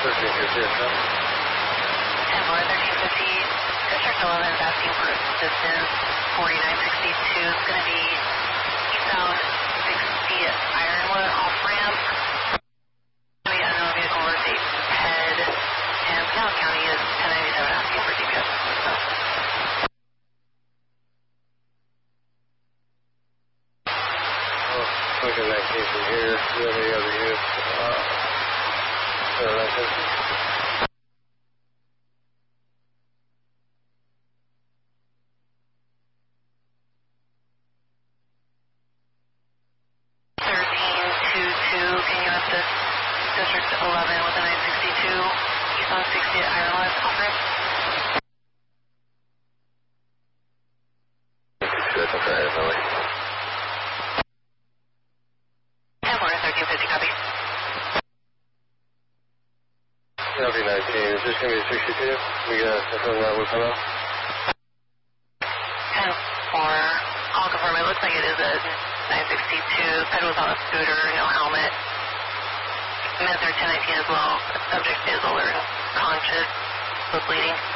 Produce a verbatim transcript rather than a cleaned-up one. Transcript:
thirteen fifty, yes, sir. ten four, thirteen fifty. District eleven is asking for assistance. forty-nine sixty-two is going to be eastbound sixty at Ironwood off-ramp. We got another vehicle with a head, and Pinellas County is ten ninety-seven asking for D P S assistance. Well, looking at that case from here, do you have any other units? Uh, so that's it. thirteen twenty-two, can you assist District eleven with a nine sixty-two, eastbound sixty at Ironwood off-ramp? That's okay, Emily. ten four, thirteen fifty, copy. L V nineteen, is this going to be a sixty-two? We got something that would come out? ten four, I'll confirm. It looks like it is a nine sixty-two. Ped was on a scooter, no helmet. Meds are ten nineteen as well. Subject is alert and conscious, but bleeding.